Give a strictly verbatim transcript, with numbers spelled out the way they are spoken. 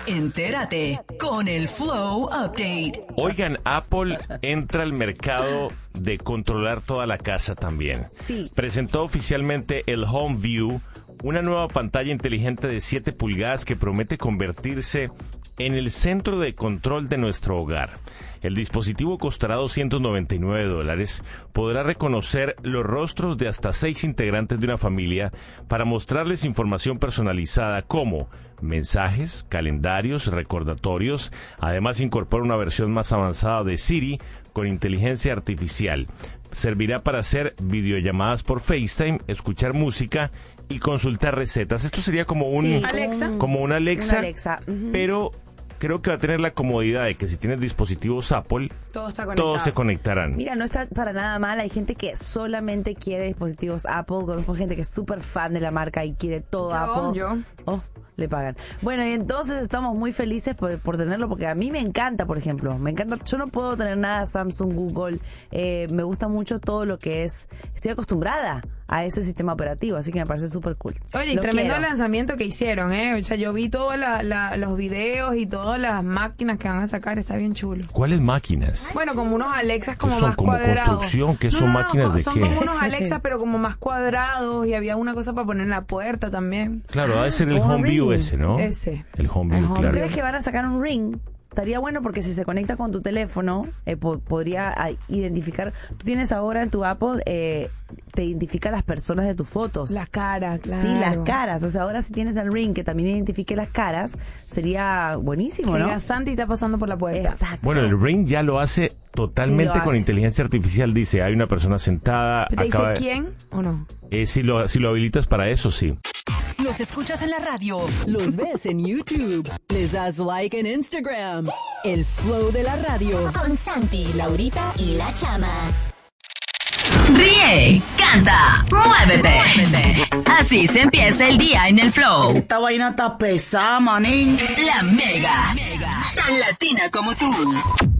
Entérate con el Flow Update. Oigan, Apple entra al mercado de controlar toda la casa también. Sí. Presentó oficialmente el Home View, una nueva pantalla inteligente de siete pulgadas que promete convertirse en el centro de control de nuestro hogar. El dispositivo costará doscientos noventa y nueve dólares. Podrá reconocer los rostros de hasta seis integrantes de una familia para mostrarles información personalizada como mensajes, calendarios, recordatorios. Además, incorpora una versión más avanzada de Siri con inteligencia artificial. Servirá para hacer videollamadas por FaceTime, escuchar música y consultar recetas. Esto sería como un Sí, Alexa. como una Alexa, Una Alexa, ujú. pero creo que va a tener la comodidad de que si tienes dispositivos Apple, Todo está conectado. todos se conectarán. Mira, no está para nada mal. Hay gente que solamente quiere dispositivos Apple. Conozco gente que es súper fan de la marca y quiere todo Yo, Apple. yo. Oh, le pagan. Bueno, y entonces estamos muy felices por, por tenerlo, porque a mí me encanta, por ejemplo. Me encanta. Yo no puedo tener nada Samsung, Google. Eh, me gusta mucho todo lo que es. Estoy acostumbrada a ese sistema operativo, así que me parece súper cool. Oye, y Lo tremendo quiero. lanzamiento que hicieron, ¿eh? O sea, yo vi todos la, la, los videos y todas las máquinas que van a sacar. Está bien chulo. ¿Cuáles máquinas? Bueno, como unos Alexas como son? más ¿Como cuadrados. construcción? ¿Qué son No, no, no, máquinas de son qué? como unos Alexas, pero como más cuadrados. Y había una cosa para poner en la puerta también. Claro, debe ser el como Home View Ring. ese, ¿no? Ese. El Home El View, Home claro. ¿Crees que van a sacar un Ring? Estaría bueno porque si se conecta con tu teléfono, eh, po- podría ah, identificar. Tú tienes ahora en tu Apple, eh, te identifica las personas de tus fotos. La cara, claro. Sí, las caras. O sea, ahora si tienes el Ring que también identifique las caras, sería buenísimo, Que ¿no? diga, Santi está pasando por la puerta. Exacto. Bueno, el Ring ya lo hace totalmente Sí, lo con hace. inteligencia artificial. Dice, hay una persona sentada. ¿Te dice acaba de- quién o no? Eh, si, lo, si lo habilitas para eso, sí. Los escuchas en la radio, los ves en YouTube, les das like en Instagram. El Flow de la radio. Con Santi, Laurita y La Chama. Ríe, canta, muévete. Así se empieza el día en el Flow. Esta vaina está pesada, manín. La Mega. Tan latina como tú.